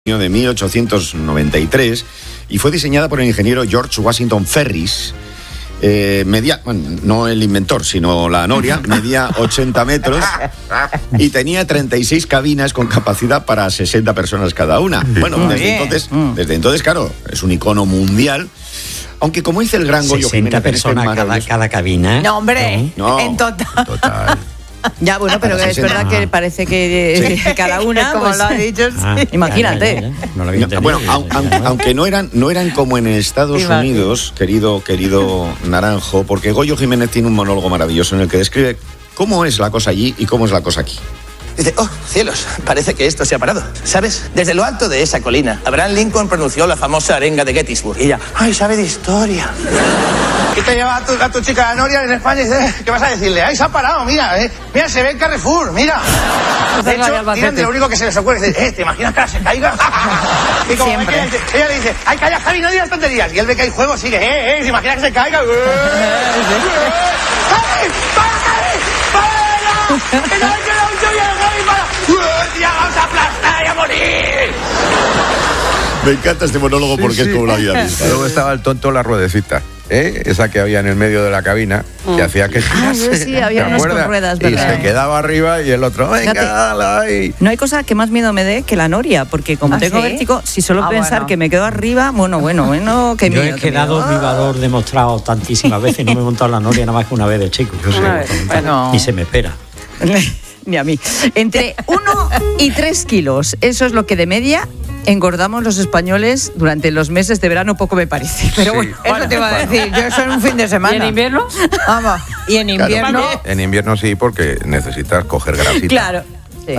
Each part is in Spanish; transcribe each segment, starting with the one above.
de 1893 y fue diseñada por el ingeniero George Washington Ferris. No el inventor, sino la noria, medía 80 metros y tenía 36 cabinas con capacidad para 60 personas cada una. Bueno, desde entonces, claro, es un icono mundial. Aunque como dice el gran Goyo Jiménez... 60 personas cada cabina. No, hombre, no, en total. Ya, bueno, pero es verdad que parece que cada una, como pues, lo ha dicho, sí. Imagínate. No lo había entendido. Bueno, aunque no eran como en Estados Unidos, querido Naranjo, porque Goyo Jiménez tiene un monólogo maravilloso en el que describe cómo es la cosa allí y cómo es la cosa aquí. Dice, oh, cielos, parece que esto se ha parado. ¿Sabes? Desde lo alto de esa colina, Abraham Lincoln pronunció la famosa arenga de Gettysburg. Y ella, ay, sabe de historia. ¿Qué te lleva a tu chica Noria en España? ¿Qué vas a decirle? Ay, se ha parado, mira, mira, se ve el Carrefour, mira. De hecho, tiran de lo único que se les ocurre. Dice, ¿te imaginas que ahora se caiga? Y como ve que ella le dice, ay, calla, Javi, no digas tonterías. Y él ve que hay juego, sigue, ¿se imagina que se caiga? ¡Javi! ¡Para! ¡Que no hay que dar un choque al Javi para! ¡Ya vamos a aplastar y a morir! Me encanta este monólogo porque es como la vida misma. Luego estaba el tonto la ruedecita, esa que había en el medio de la cabina, que hacía que girase. Sí, había unas con ruedas, y ¿verdad? se quedaba arriba y el otro, venga, ay. No hay cosa que más miedo me dé que la noria, porque como tengo vértigo, si solo pensar que me quedo arriba, bueno, qué miedo. Yo he quedado vibrador demostrado tantísimas veces y no me he montado en la noria nada más que una vez de chico. Yo sé, y se me espera. Ni a mí. Entre 1 y 3 kilos, eso es lo que de media engordamos los españoles durante los meses de verano, poco me parece. Pero bueno, eso te iba a decir, yo eso en un fin de semana. ¿Y en invierno? Vamos, y en invierno... Claro, en invierno sí, porque necesitas coger grasita. Claro. Sí.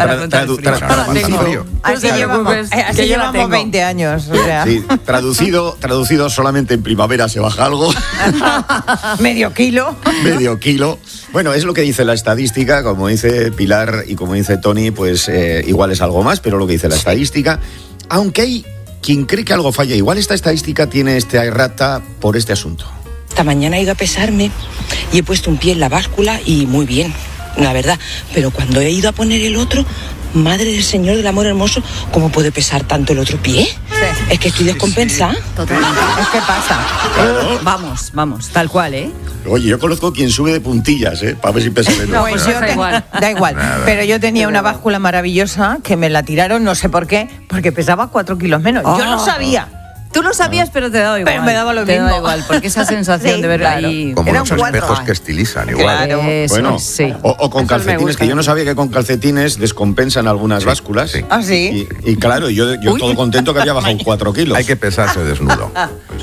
Así llevamos 20 años. O sea. Sí, traducido solamente en primavera se baja algo. Medio kilo. Medio kilo. Bueno, es lo que dice la estadística, como dice Pilar y como dice Tony, pues igual es algo más, pero lo que dice la estadística, aunque hay quien cree que algo falla, igual esta estadística tiene esta errata por este asunto. Esta mañana he ido a pesarme y he puesto un pie en la báscula y muy bien, la verdad. Pero cuando he ido a poner el otro, madre del Señor del Amor Hermoso, ¿cómo puede pesar tanto el otro pie? Sí. Es que estoy descompensada. Totalmente. Es que pasa. Vamos, tal cual, ¿eh? Oye, yo conozco quien sube de puntillas, para ver si pesa menos. No, pues da igual. Nada. Pero yo tenía una báscula maravillosa que me la tiraron, no sé por qué, porque pesaba 4 kilos menos. Yo no sabía. Tú lo sabías, pero te daba igual. Pero me daba lo mismo. Te daba igual, porque esa sensación de ver ahí... Como los espejos que estilizan igual. Claro, bueno, sí. O con calcetines, que yo no sabía que con calcetines descompensan algunas básculas. Sí. ¿Ah, sí? Y claro, yo todo contento que había bajado 4 kilos. Hay que pesarse desnudo.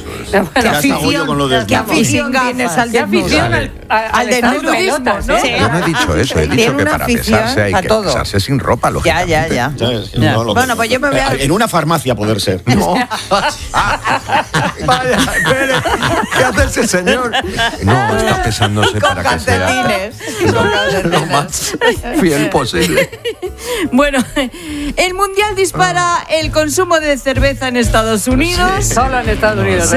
¿Qué afición tienes al desnudo? Al desnudismo, ¿no? Yo no he dicho eso, he dicho que para pesarse hay que pesarse sin ropa, lógicamente. Ya. Bueno, pues yo me voy a... En una farmacia poder ser. No. Vaya, espere, ¿qué hace ese señor? No, está pesándose para que sea lo más fiel posible. Bueno, el Mundial dispara el consumo de cerveza en Estados Unidos. Sí. Solo en Estados Unidos,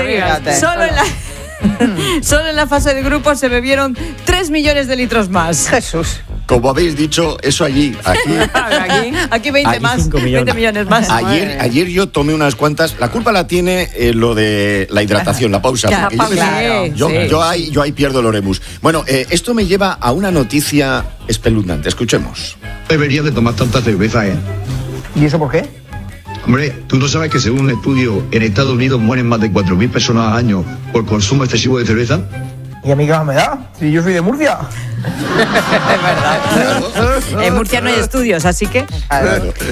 Solo en la fase de grupos se bebieron 3 millones de litros más. Jesús. Como habéis dicho, eso allí. Aquí 20 más, 20 millones más. Ayer yo tomé unas cuantas. La culpa la tiene lo de la hidratación, la pausa. Yo ahí pierdo el oremus. Bueno, esto me lleva a una noticia espeluznante. Escuchemos. Debería de tomar tanta cerveza, ¿Y eso por qué? Hombre, ¿tú no sabes que según un estudio en Estados Unidos mueren más de 4.000 personas al año por consumo excesivo de cerveza? ¿Y a mí qué más me da? Si yo soy de Murcia. Es verdad. En Murcia no hay estudios, así que...